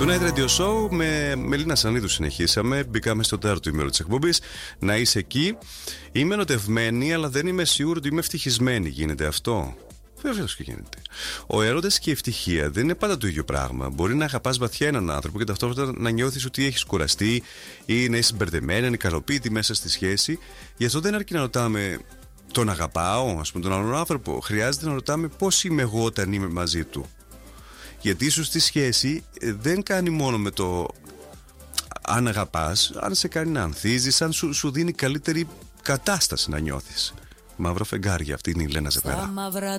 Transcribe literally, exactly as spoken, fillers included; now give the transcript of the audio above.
Το Night Radio Show με Μελίνα Σανίδου συνεχίσαμε. Μπήκαμε στο τέταρτο ημέρο της εκπομπής. Να είσαι εκεί. Είμαι ερωτευμένη, αλλά δεν είμαι σίγουρη ότι είμαι ευτυχισμένη. Γίνεται αυτό? Βεβαίως και γίνεται. Ο έρωτας και η ευτυχία δεν είναι πάντα το ίδιο πράγμα. Μπορεί να αγαπάς βαθιά έναν άνθρωπο και ταυτόχρονα να νιώθεις ότι έχεις κουραστεί ή να είσαι μπερδεμένη, ανικανοποίητη μέσα στη σχέση. Γι' αυτό δεν αρκεί να ρωτάμε τον αγαπάω, ας πούμε, τον άλλον άνθρωπο. Χρειάζεται να ρωτάμε πώς είμαι εγώ όταν είμαι μαζί του. Γιατί ίσως στη σχέση δεν κάνει μόνο με το αν αγαπάς, αν σε κάνει να ανθίζεις, αν σου, σου δίνει καλύτερη κατάσταση να νιώθεις. Μαύρα φεγγάρια, αυτή είναι η Λένα Ζεπέρα. Στα μαύρα